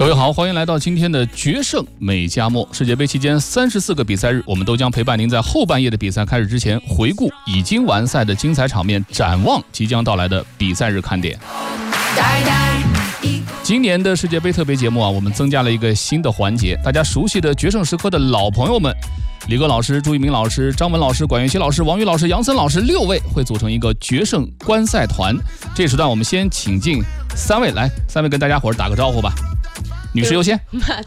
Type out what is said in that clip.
位好，欢迎来到今天的决胜美加墨。世界杯期间34个比赛日，我们都将陪伴您在后半夜的比赛开始之前，回顾已经完赛的精彩场面，展望即将到来的比赛日看点。今年的世界杯特别节目我们增加了一个新的环节，大家熟悉的决胜时刻的老朋友们，李哥老师、朱一鸣老师、张文老师、管元熙老师、王宇老师、杨森老师6位会组成一个决胜观赛团。这时段我们先请进3位，来，3位跟大家伙儿打个招呼吧。女士优先。